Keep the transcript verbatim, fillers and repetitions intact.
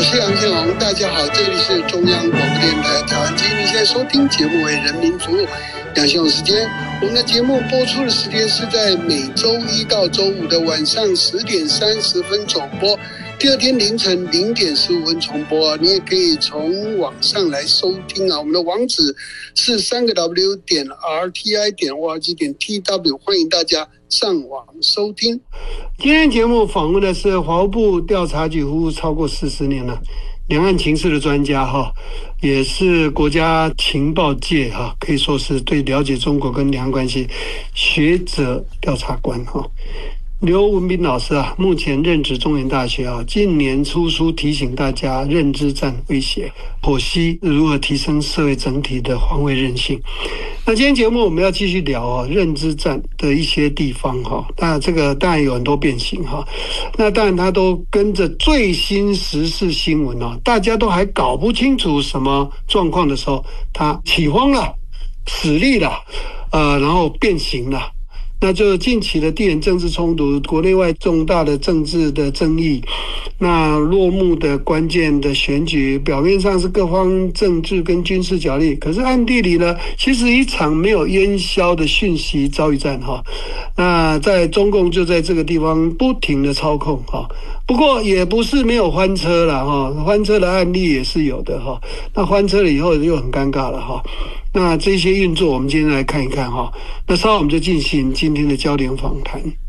是杨建龙，大家好，这里是中央广播电台台湾之音，你现在收听节目为人民服务。杨建龙时间，我们的节目播出的时间是在每周一到周五的晚上十点三十分首播，第二天凌晨零点十五分重播。你也可以从网上来收听啊，我们的网址是三个 W 点 R T I 点 O R G 点 T W， 欢迎大家上网收听。今天节目访问的是华务部调查局服务超过四十年了，两岸情势的专家哈，也是国家情报界哈，可以说是对了解中国跟两岸关系学者调查官哈。刘文彬老师啊，目前任职中原大学啊，近年出书提醒大家认知战威胁，剖析如何提升社会整体的防卫韧性。那今天节目我们要继续聊啊，认知战的一些地方哈，那这个当然有很多变形哈，那当然它都跟着最新时事新闻啊，大家都还搞不清楚什么状况的时候，它起慌了，使力了，呃，然后变形了。那就近期的地缘政治冲突，国内外重大的政治的争议，那落幕的关键的选举，表面上是各方政治跟军事角力，可是暗地里呢，其实一场没有烟消的讯息遭遇战哈。那在中共就在这个地方不停的操控哈，不过也不是没有翻车了哈，翻车的案例也是有的哈。那翻车了以后又很尴尬了哈。那这些运作我们今天来看一看哈，那稍后我们就进行今天的焦点访谈。